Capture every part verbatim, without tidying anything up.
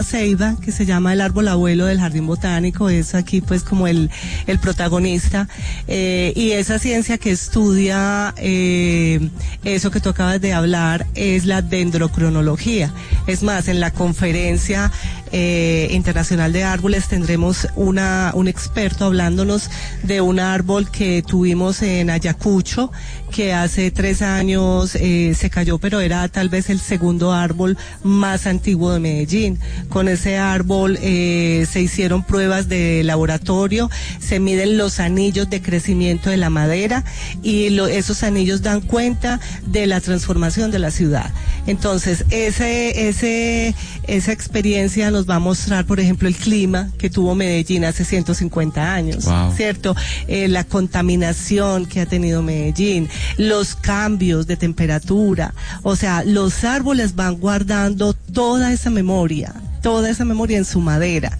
ceiba que se llama el árbol abuelo del jardín botánico, es aquí pues como el, el protagonista, eh, y esa ciencia que estudia eh, eso que tú acabas de hablar es la dendrocronología. Es más, en la conferencia eh, internacional de árboles tendremos una un experto hablándonos de un árbol que tuvimos en Ayacucho, que hace tres años eh, se cayó, pero era tal vez el segundo árbol más antiguo de Medellín. Con ese árbol eh, se hicieron pruebas de laboratorio, se miden los anillos de crecimiento de la madera y lo, esos anillos dan cuenta de la transformación de la ciudad. Entonces, ese, ese, esa experiencia nos va a mostrar, por ejemplo, el clima que tuvo Medellín hace ciento cincuenta años, wow. ¿Cierto? Eh, la contaminación que ha tenido Medellín, los cambios de temperatura, o sea, los árboles van guardando toda esa memoria, toda esa memoria en su madera,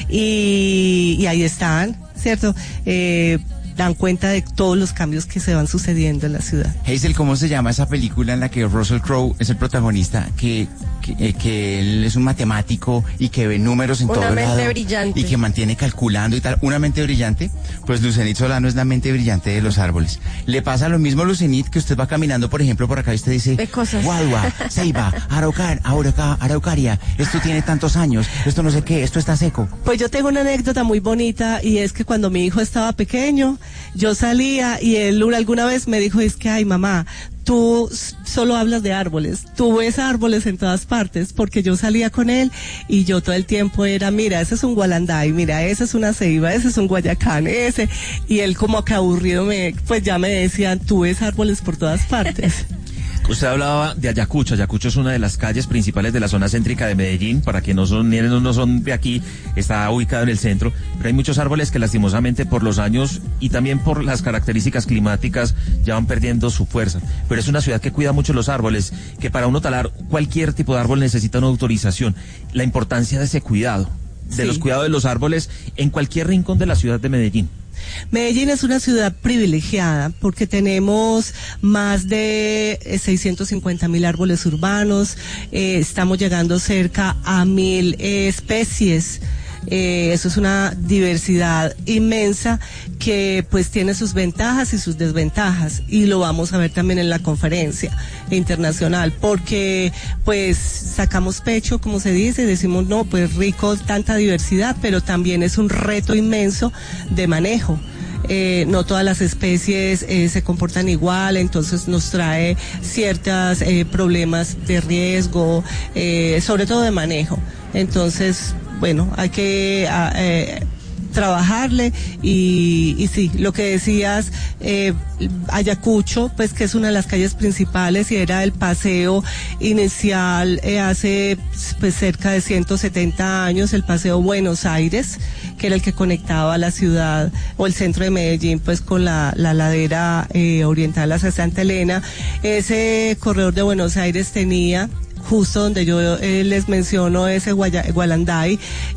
y, y ahí están, ¿cierto? Eh, dan cuenta de todos los cambios que se van sucediendo en la ciudad. Hazel, ¿cómo se llama esa película en la que Russell Crowe es el protagonista, que, que, eh, que él es un matemático y que ve números en Una todo lado? mente brillante. Y que mantiene calculando y tal, una mente brillante. Pues Lucenit Solano es la mente brillante de los árboles. Le pasa lo mismo a Lucenit, que usted va caminando, por ejemplo, por acá y usted dice, Guadua, Ceiba, Araucar, Arauca, Araucaria, esto tiene tantos años, esto no sé qué, esto está seco. Pues yo tengo una anécdota muy bonita, y es que cuando mi hijo estaba pequeño, yo salía y él alguna vez me dijo, es que, ay mamá, tú solo hablas de árboles, tú ves árboles en todas partes, porque yo salía con él y yo todo el tiempo era, mira, ese es un gualanday, mira, ese es una ceiba, ese es un guayacán, ese, y él como que aburrido me, pues ya me decían, tú ves árboles por todas partes. Usted hablaba de Ayacucho. Ayacucho es una de las calles principales de la zona céntrica de Medellín. Para quienes no son, no son de aquí, está ubicado en el centro. Pero hay muchos árboles que lastimosamente por los años y también por las características climáticas ya van perdiendo su fuerza. Pero es una ciudad que cuida mucho los árboles, que para uno talar cualquier tipo de árbol necesita una autorización. La importancia de ese cuidado, de sí. los cuidados de los árboles en cualquier rincón de la ciudad de Medellín. Medellín es una ciudad privilegiada porque tenemos más de seiscientos cincuenta mil árboles urbanos, eh, estamos llegando cerca a mil eh, especies. Eh, eso es una diversidad inmensa que pues tiene sus ventajas y sus desventajas, y lo vamos a ver también en la conferencia internacional, porque pues sacamos pecho, como se dice, y decimos no, pues rico tanta diversidad, pero también es un reto inmenso de manejo. Eh, no todas las especies eh, se comportan igual, entonces nos trae ciertos eh, problemas de riesgo, eh, sobre todo de manejo. Entonces, bueno, hay que eh, trabajarle y, y sí, lo que decías, eh, Ayacucho, pues que es una de las calles principales y era el paseo inicial eh, hace pues cerca de ciento setenta años, el paseo Buenos Aires, que era el que conectaba la ciudad o el centro de Medellín pues con la, la ladera eh, oriental hacia Santa Elena. Ese corredor de Buenos Aires tenía, justo donde yo eh, les menciono ese Guaya, Gualanday,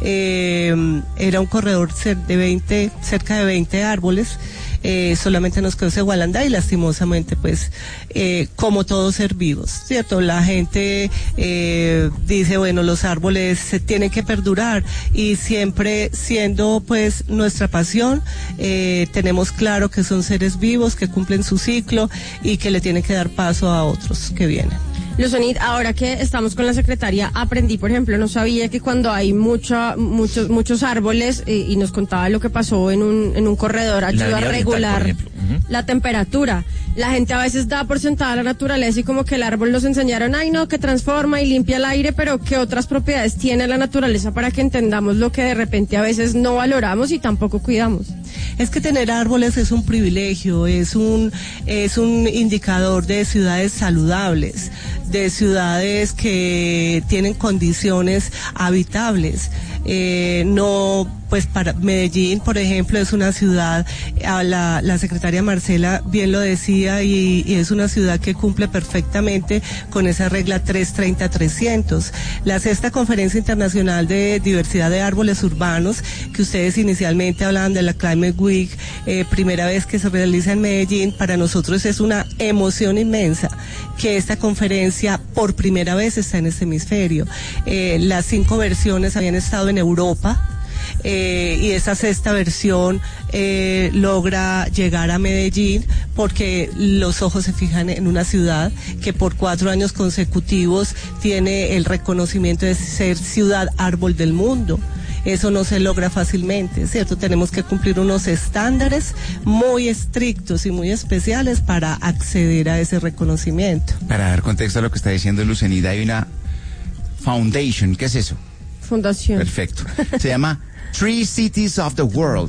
eh, era un corredor de veinte, cerca de veinte árboles. Eh, solamente nos quedó ese Gualanday y lastimosamente pues eh, como todos ser vivos, ¿cierto? La gente eh, dice, bueno, los árboles se tienen que perdurar, y siempre siendo pues nuestra pasión, eh, tenemos claro que son seres vivos que cumplen su ciclo y que le tienen que dar paso a otros que vienen. Lucenit, ahora que estamos con la secretaria, aprendí, por ejemplo, no sabía que cuando hay mucha, muchos, muchos árboles, eh, y nos contaba lo que pasó en un, en un corredor, ayuda a regular uh-huh. la temperatura. La gente a veces da por sentada la naturaleza y como que el árbol nos enseñaron, ay no, que transforma y limpia el aire, pero ¿qué otras propiedades tiene la naturaleza para que entendamos lo que de repente a veces no valoramos y tampoco cuidamos? Es que tener árboles es un privilegio, es un, es un indicador de ciudades saludables, de ciudades que tienen condiciones habitables. Eh, no, pues para Medellín, por ejemplo, es una ciudad, la, la secretaria Marcela bien lo decía, y, y es una ciudad que cumple perfectamente con esa regla trescientos treinta trescientos. La sexta conferencia internacional de diversidad de árboles urbanos, que ustedes inicialmente hablaban de la Climate Week, eh, primera vez que se realiza en Medellín. Para nosotros es una emoción inmensa que esta conferencia por primera vez está en este hemisferio. Eh, las cinco versiones habían estado en Europa. Eh, y esa sexta versión eh, logra llegar a Medellín porque los ojos se fijan en una ciudad que por cuatro años consecutivos tiene el reconocimiento de ser ciudad árbol del mundo. Eso no se logra fácilmente, ¿cierto? Tenemos que cumplir unos estándares muy estrictos y muy especiales para acceder a ese reconocimiento. Para dar contexto a lo que está diciendo Lucenida, hay una foundation, ¿qué es eso? Fundación. Perfecto. Se llama Three Cities of the World.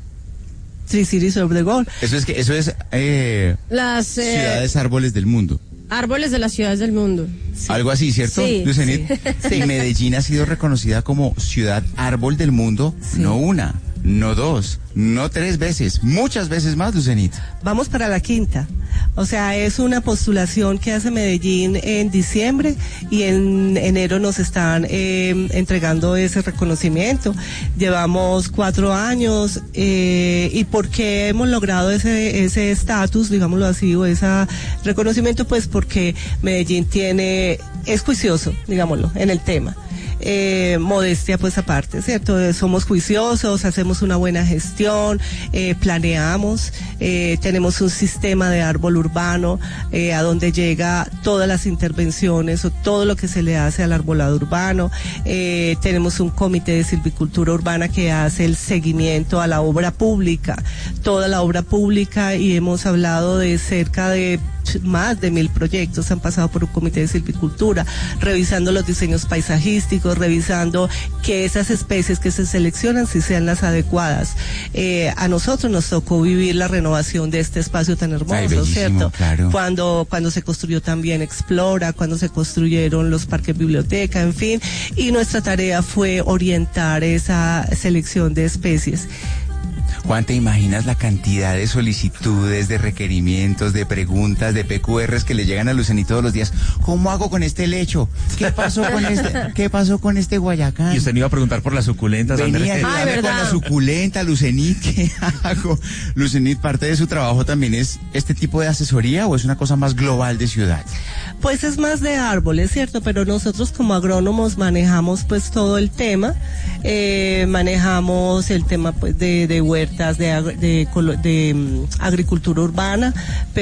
Three Cities of the World. Eso es que eso es eh, las eh, ciudades árboles del mundo. Árboles de las ciudades del mundo. Sí. Algo así, ¿cierto? Sí, Lucenit. Sí. Sí. Y Medellín ha sido reconocida como ciudad árbol del mundo, sí. No una, no dos, no tres veces, muchas veces más, Lucenit. Vamos para la quinta. O sea, es una postulación que hace Medellín en diciembre y en enero nos están eh, entregando ese reconocimiento. Llevamos cuatro años eh, y ¿por qué hemos logrado ese ese estatus, digámoslo así, o ese reconocimiento? Pues porque Medellín tiene, es juicioso, digámoslo, en el tema. Eh, modestia pues aparte, ¿cierto? Somos juiciosos, hacemos una buena gestión, eh, planeamos, eh, tenemos un sistema de árbol urbano eh, a donde llega todas las intervenciones o todo lo que se le hace al arbolado urbano, eh, tenemos un comité de silvicultura urbana que hace el seguimiento a la obra pública, toda la obra pública, y hemos hablado de cerca de más de mil proyectos han pasado por un comité de silvicultura, revisando los diseños paisajísticos, revisando que esas especies que se seleccionan si sean las adecuadas. Eh, a nosotros nos tocó vivir la renovación de este espacio tan hermoso, Ay, bellísimo, ¿cierto? Claro. Cuando, cuando se construyó también Explora, cuando se construyeron los parques biblioteca, en fin, y nuestra tarea fue orientar esa selección de especies. Juan, ¿te imaginas la cantidad de solicitudes, de requerimientos, de preguntas, de P Q Rs que le llegan a Lucenit todos los días? ¿Cómo hago con este lecho? ¿Qué pasó con este, qué pasó con este Guayacán? Y usted no iba a preguntar por las suculentas, Venía Andrés. a con la suculenta, Lucenit, ¿qué hago? Lucenit, parte de su trabajo también es este tipo de asesoría, ¿o es una cosa más global de ciudad? Pues es más de árboles, ¿cierto? Pero nosotros como agrónomos manejamos pues todo el tema, eh, manejamos el tema pues de, de huertas, de, de, de, de um, agricultura urbana,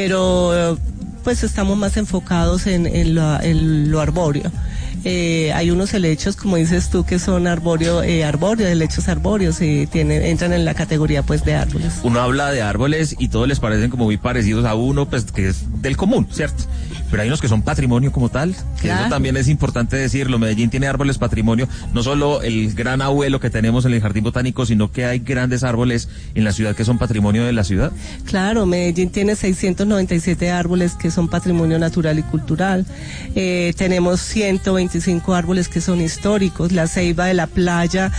pero pues estamos más enfocados en, en, lo, en lo arbóreo. Eh, hay unos helechos, como dices tú, que son arbóreo, eh, arbóreo, helechos arbóreos, y tienen, entran en la categoría pues de árboles. Uno habla de árboles y todos les parecen como muy parecidos a uno, pues que es del común, ¿cierto? Pero hay unos que son patrimonio como tal, que claro. Eso también es importante decirlo. Medellín tiene árboles patrimonio, no solo el gran abuelo que tenemos en el Jardín Botánico, sino que hay grandes árboles en la ciudad que son patrimonio de la ciudad. Claro, Medellín tiene seiscientos noventa y siete árboles que son patrimonio natural y cultural. Eh, tenemos ciento veinticinco árboles que son históricos. La ceiba de la playa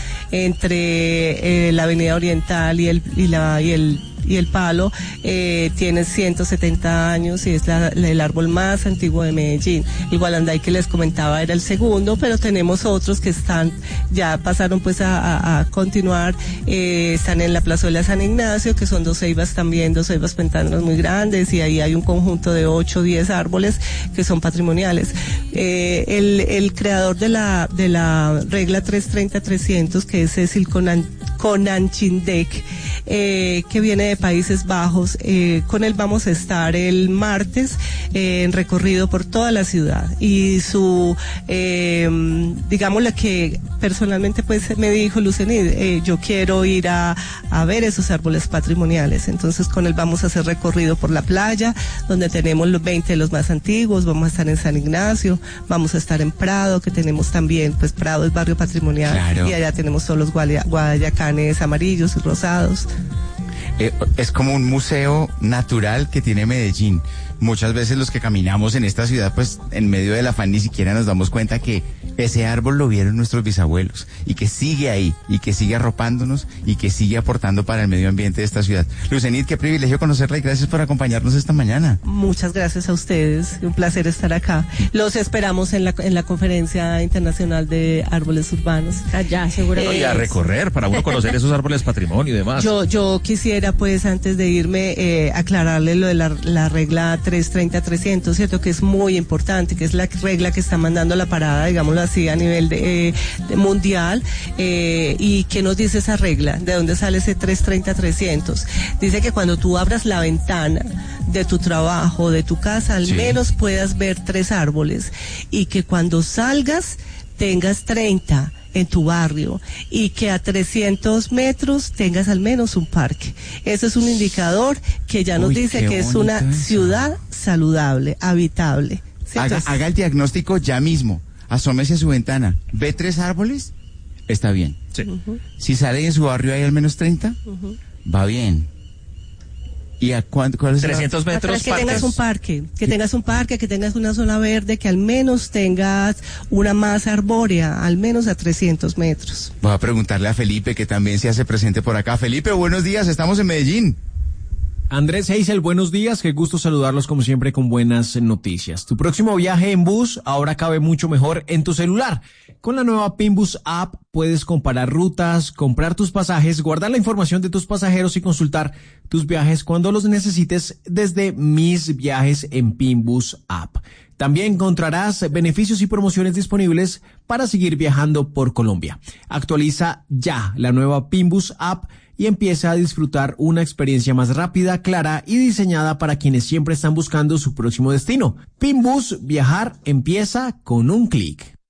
entre eh, la Avenida Oriental y el y la y el y el palo eh, tiene ciento setenta años y es la, la, el árbol más antiguo de Medellín. El gualanday que les comentaba era el segundo, pero tenemos otros que están, ya pasaron pues a, a, a continuar, eh, están en la plazuela San Ignacio, que son dos ceibas también, dos ceibas pentámeras muy grandes, y ahí hay un conjunto de ocho o diez árboles que son patrimoniales. Eh, el, el creador de la, de la regla trescientos treinta trescientos, que es Cecil Conan, Conancindek, eh, que viene de Países Bajos, eh, con él vamos a estar el martes eh, en recorrido por toda la ciudad, y su, eh, digámosle que personalmente pues me dijo Lucenit, eh, yo quiero ir a, a ver esos árboles patrimoniales, entonces con él vamos a hacer recorrido por la playa, donde tenemos los veinte de los más antiguos, vamos a estar en San Ignacio, vamos a estar en Prado, que tenemos también, pues Prado es barrio patrimonial, claro. Y allá tenemos todos los guaya, guayacanes amarillos y rosados. Eh, es como un museo natural que tiene Medellín. muchas veces los que caminamos en esta ciudad, pues en medio del afán ni siquiera nos damos cuenta que ese árbol lo vieron nuestros bisabuelos y que sigue ahí y que sigue arropándonos y que sigue aportando para el medio ambiente de esta ciudad. Lucenit, qué privilegio conocerla y gracias por acompañarnos esta mañana. Muchas gracias a ustedes, un placer estar acá. Los esperamos en la en la conferencia internacional de árboles urbanos. Allá, seguramente. Y a recorrer para uno conocer esos árboles patrimonio y demás. Yo yo quisiera, pues, antes de irme, eh, aclararle lo de la, la regla tres treinta trescientos, ¿cierto? Que es muy importante, que es la regla que está mandando la parada, digámoslo así, a nivel de, eh, de mundial. Eh, ¿Y qué nos dice esa regla? ¿De dónde sale ese tres treinta trescientos? Dice que cuando tú abras la ventana de tu trabajo, de tu casa, al sí. menos puedas ver tres árboles, y que cuando salgas tengas treinta en tu barrio y que a trescientos metros tengas al menos un parque. Ese es un indicador que ya nos Uy, dice que es una eso. ciudad saludable, habitable. Haga, haga el diagnóstico ya mismo, asómese a su ventana, ve tres árboles, está bien. Sí. Uh-huh. Si sale en su barrio hay al menos treinta, uh-huh. va bien. ¿Y a cuánto? ¿Cuál es trescientos la... metros? Que parques. tengas un parque, que tengas un parque, que tengas una zona verde, que al menos tengas una masa arbórea, al menos a trescientos metros. Voy a preguntarle a Felipe, que también se hace presente por acá. Felipe, buenos días, estamos en Medellín. Andrés Heisel, buenos días, qué gusto saludarlos como siempre con buenas noticias. Tu próximo viaje en bus ahora cabe mucho mejor en tu celular. Con la nueva Pinbus App puedes comparar rutas, comprar tus pasajes, guardar la información de tus pasajeros y consultar tus viajes cuando los necesites desde Mis Viajes en Pinbus App. También encontrarás beneficios y promociones disponibles para seguir viajando por Colombia. Actualiza ya la nueva Pinbus App y empieza a disfrutar una experiencia más rápida, clara y diseñada para quienes siempre están buscando su próximo destino. Pinbus, viajar empieza con un clic.